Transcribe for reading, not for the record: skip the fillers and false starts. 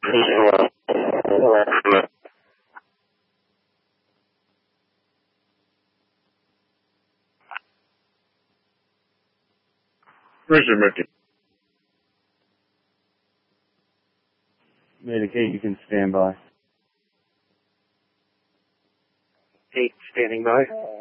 Roger, Mickey. Medicate, you can stand by. 8, standing by.